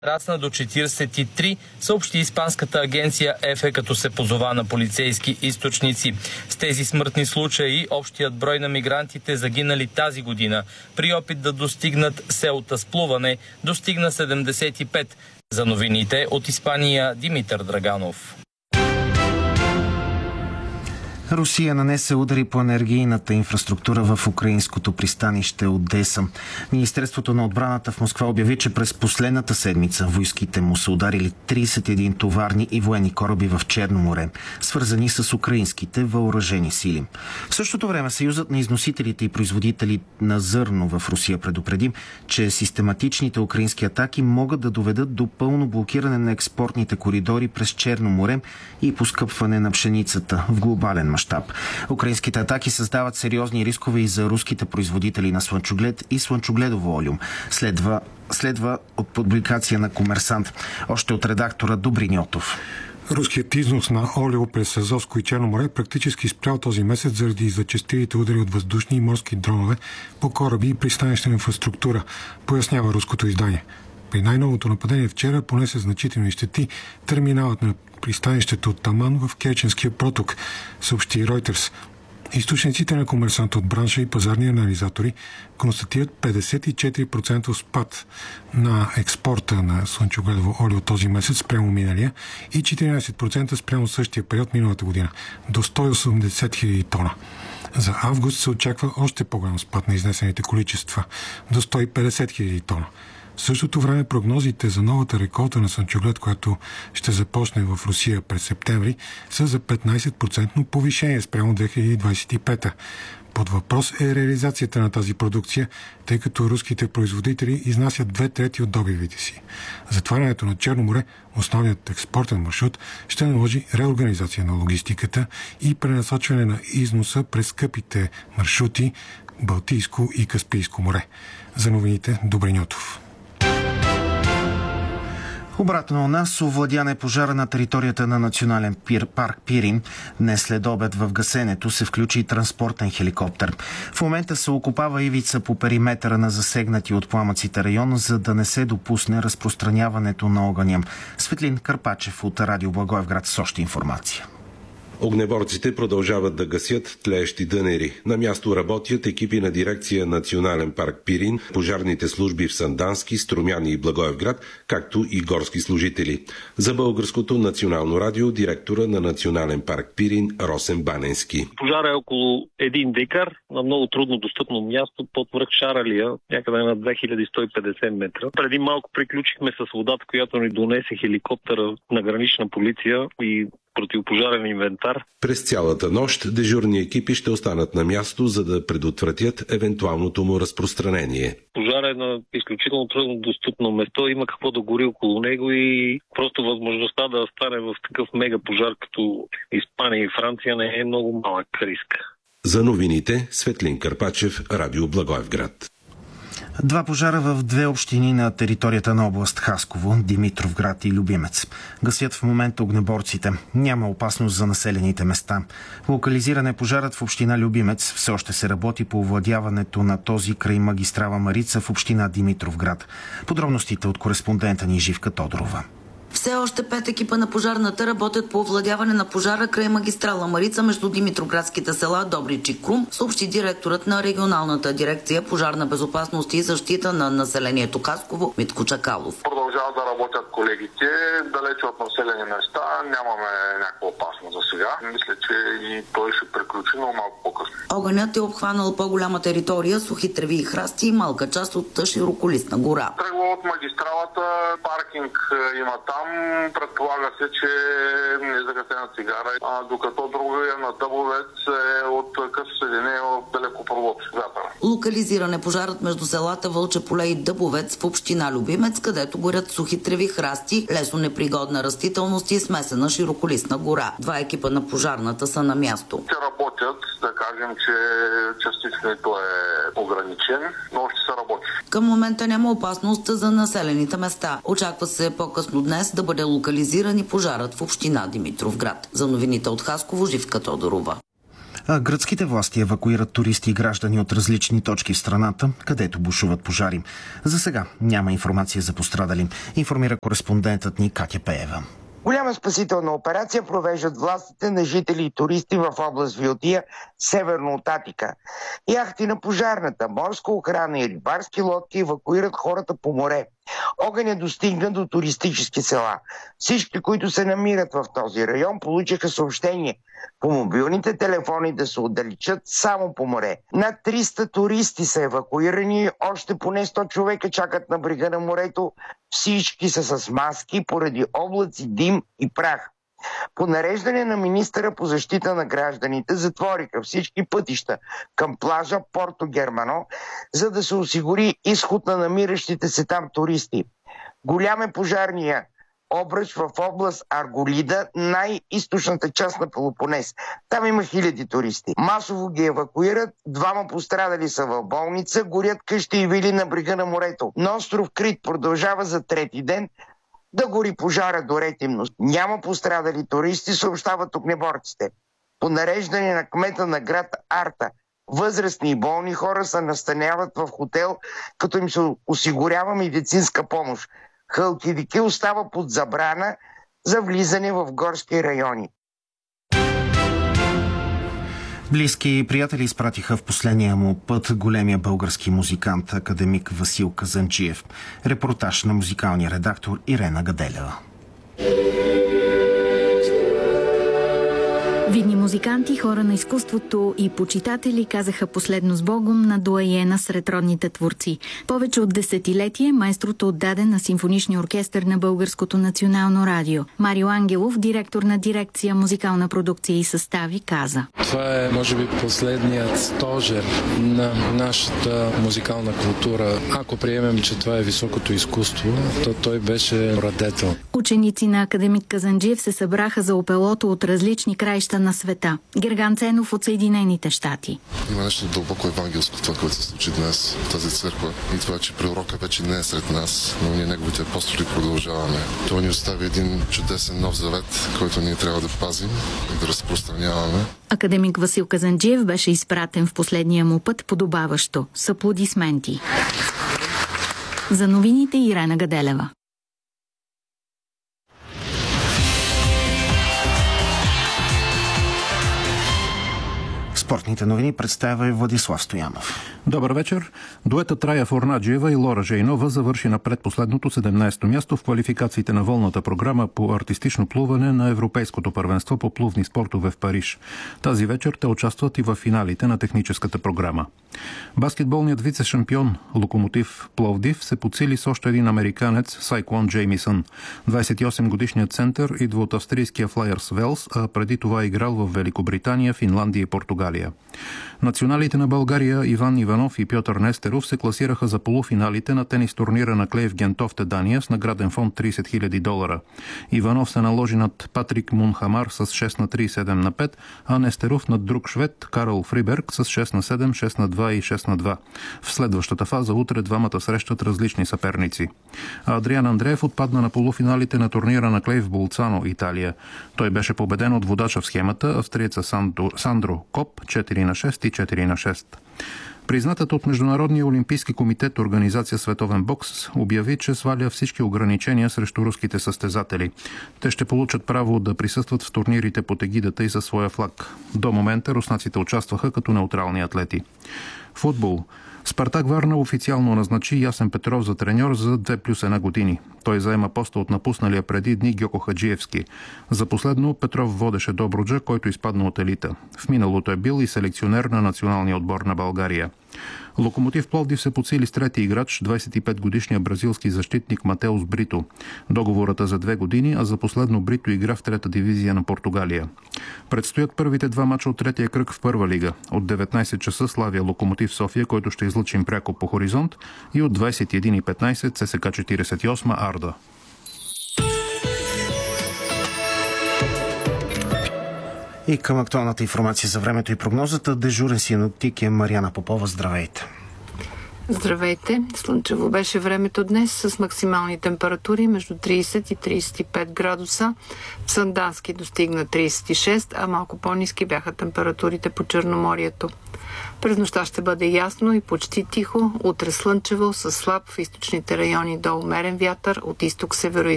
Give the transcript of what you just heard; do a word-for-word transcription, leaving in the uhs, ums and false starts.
Расна до четиридесет и три, съобщи испанската агенция ЕФЕ, като се позова на полицейски източници. С тези смъртни случаи общият брой на мигрантите загинали тази година при опит да достигнат селта с плуване достигна седемдесет и пет. За новините от Испания Димитър Драганов. Русия нанесе удари по енергийната инфраструктура в украинското пристанище Одеса. Министерството на отбраната в Москва обяви, че през последната седмица войските му са ударили тридесет и един товарни и военни кораби в Черно море, свързани с украинските въоръжени сили. В същото време Съюзът на износителите и производители на зърно в Русия предупреди, че систематичните украински атаки могат да доведат до пълно блокиране на експортните коридори през Черно море и поскъпване на пшеницата в глобален мащаб. Украинските атаки създават сериозни рискове и за руските производители на слънчоглед и слънчогледово олиум. Следва, следва от публикация на Комерсант. Още от редактора Добрин Йотов. Руският износ на олио през Азовско и Черно море практически спрял този месец заради зачестилите удари от въздушни и морски дронове по кораби и пристанищна инфраструктура, пояснява руското издание. При най-новото нападение вчера понесе значителни щети терминалът на пристанището Таман в Керченския проток, съобщи Reuters. Източниците на Комерсант от бранша и пазарни анализатори констатират петдесет и четири процента спад на експорта на слънчогледово олио този месец спрямо миналия и четиринадесет процента спрямо същия период миналата година, до сто и осемдесет хиляди тона. За август се очаква още по-голям спад на изнесените количества, до сто и петдесет хиляди тона. В същото време прогнозите за новата реколта на слънчоглед, която ще започне в Русия през септември, са за петнадесет процента повишение спрямо две хиляди двадесет и пета. Под въпрос е реализацията на тази продукция, тъй като руските производители изнасят две трети от добивите си. Затварянето на Черно море, основният експортен маршрут, ще наложи реорганизация на логистиката и пренасочване на износа през скъпите маршрути Балтийско и Каспийско море. За новините Добрин Йотов. Обратно у нас, овладяне пожара на територията на национален пир, парк Пирин. Днес след обед в гасенето се включи и транспортен хеликоптер. В момента се окопава ивица по периметъра на засегнати от пламъците район, за да не се допусне разпространяването на огъня. Светлин Карпачев от Радио Благоевград с още информация. Огнеборците продължават да гасят тлеещи дънери. На място работят екипи на дирекция Национален парк Пирин, пожарните служби в Сандански, Струмяни и Благоевград, както и горски служители. За Българското национално радио директора на Национален парк Пирин Росен Баненски. Пожара е около един декар на много трудно достъпно място под връх Шаралия, някъде на две хиляди сто и петдесет метра. Преди малко приключихме с водата, която ни донесе хеликоптера на гранична полиция и противопожарен инвентар. През цялата нощ дежурни екипи ще останат на място, за да предотвратят евентуалното му разпространение. Пожар е на изключително трудно достъпно место, има какво да гори около него и просто възможността да стане в такъв мега пожар като Испания и Франция не е много малък риск. За новините Светлин Карпачев, Радио Благоевград. Два пожара в две общини на територията на област Хасково, Димитровград и Любимец. Гасят в момента огнеборците. Няма опасност за населените места. Локализиран е пожарът в община Любимец. Все още се работи по овладяването на този край магистрала Марица в община Димитровград. Подробностите от кореспондента ни Живка Тодорова. Все още пет екипа на пожарната работят по овладяване на пожара край магистрала Марица между димитроградските села Добрич и Крум, съобщи директорът на регионалната дирекция пожарна безопасност и защита на населението Хасково Митко Чакалов. Продължават да работят колегите, далече от населени места, нямаме някаква опасност за сега. Мисля, че и той ще приключи, но малко по-късно. Огънят е обхванал по-голяма територия, сухи треви и храсти и малка част от широколистна гора. Тръгва от магистралата, паркинг има там. Предполага се, че е загасена цигара, а докато другия на Дъбовец е от късо съединение от далекопровод. Локализиран е пожарът между селата Вълче поле и Дъбовец в община Любимец, където горят сухи треви, храсти, лесонепригодна растителност и смесена широколистна гора. Два екипа на пожарната са на място. Те работят, да кажем, че частичното е ограничен, но още се работи. Към момента няма опасност за населените места. Очаква се по-късно днес да бъде локализиран и пожарът в община Димитровград. За новините от Хасково, Живка Тодорова. А гръцките власти евакуират туристи и граждани от различни точки в страната, където бушуват пожари. За сега няма информация за пострадали, информира кореспондентът ни Катя Пеева. Голяма спасителна операция провеждат властите на жители и туристи в област Виотия, северно от Атика. Яхти на пожарната, морска охрана и рибарски лодки евакуират хората по море. Огънят достигна до туристически села. Всички, които се намират в този район, получиха съобщение по мобилните телефони да се отдалечат само по море. Над триста туристи са евакуирани, още поне сто човека чакат на брега на морето. Всички са с маски поради облаци, дим и прах. По нареждане на министъра по защита на гражданите затвориха всички пътища към плажа Порто Германо, за да се осигури изход на намиращите се там туристи. Голям е пожарния обръч в област Арголида, най-източната част на Пелопонес. Там има хиляди туристи. Масово ги евакуират, двама пострадали са в болница, горят къщи и вили на брега на морето. На остров Крит продължава за трети ден да гори пожара до ретимност. Няма пострадали туристи, съобщават огнеборците. По нареждане на кмета на град Арта, възрастни и болни хора се настаняват в хотел, като им се осигурява медицинска помощ. Халкидики остава под забрана за влизане в горски райони. Близки и приятели изпратиха в последния му път големия български музикант, академик Васил Казанджиев. Репортаж на музикалния редактор Ирена Гаделева. Видни музиканти, хора на изкуството и почитатели казаха последно с Богом на дуаена сред родните творци. Повече от десетилетие майстрото отдаде на симфоничния оркестър на Българското национално радио. Марио Ангелов, директор на дирекция музикална продукция и състави, каза: Това е, може би, последният стожер на нашата музикална култура. Ако приемем, че това е високото изкуство, то той беше радетел. Ученици на академик Казанджиев се събраха за опелото от различни краища на света. Герган Ценов от Съединените щати. Има нещо дълбоко евангелско в това, което се случи днес в тази църква. И това, че пророка вече не е сред нас, но ние неговите апостоли продължаваме. Това ни остави един чудесен нов завет, който ние трябва да пазим и да разпространяваме. Академик Васил Казанджиев беше изпратен в последния му път подобаващо, с аплодисменти. За новините Ирена Гаделева. Спортните новини представя и Владислав Стоянов. Добър вечер. Дуетът Рая Форнаджиева и Лора Жейнова завърши на предпоследното седемнадесето място в квалификациите на волната програма по артистично плуване на Европейското първенство по плувни спортове в Париж. Тази вечер те участват и в финалите на техническата програма. Баскетболният вице-шампион Локомотив Пловдив се подсили с още един американец Сайклон Джеймисън. двадесет и осем годишният център идва от австрийския Флайерс Велс, а преди това играл в Великобритания, Финландия и Португалия. Националите на България Иван Иванов и Пьотър Нестеров се класираха за полуфиналите на тенис турнира на Клей в Гентофте, Дания, с награден фонд тридесет хиляди долара. Иванов се наложи над Патрик Мунхамар с шест на три, седем на пет, а Нестеров над друг швед Карл Фриберг с шест на седем, шест на два и шест на два. В следващата фаза утре двамата срещат различни съперници. А Адриан Андреев отпадна на полуфиналите на турнира на Клей в Болцано, Италия. Той беше победен от водача в схемата, австриеца Сандро Коп, четири на шест и четири на шест. Признатата от Международния олимпийски комитет организация Световен бокс обяви, че сваля всички ограничения срещу руските състезатели. Те ще получат право да присъстват в турнирите под егидата и със своя флаг. До момента руснаците участваха като неутрални атлети. Футбол. Спартак Варна официално назначи Ясен Петров за треньор за две плюс една години. Той заема поста от напусналия преди дни Гьоко Хаджиевски. За последно Петров водеше Добруджа, който изпадна от елита. В миналото е бил и селекционер на националния отбор на България. Локомотив Пловдив се подсили с трети играч, двадесет и пет годишния бразилски защитник Матеус Брито. Договорът е за две години, а за последно Брито игра в трета дивизия на Португалия. Предстоят първите два мача от третия кръг в първа лига. От деветнадесет часа Славия Локомотив София, който ще излъчим пряко по Хоризонт, и от двадесет и една и петнадесет ЦСКА четиридесет и осма Арда. И към актуалната информация за времето и прогнозата, дежурен синоптик е Мариана Попова. Здравейте! Здравейте! Слънчево беше времето днес с максимални температури между трийсет и трийсет и пет градуса. В Сандански достигна трийсет и шест, а малко по-ниски бяха температурите по Черноморието. През нощта ще бъде ясно и почти тихо. Утре слънчево, с слаб в източните райони до умерен вятър от изток северо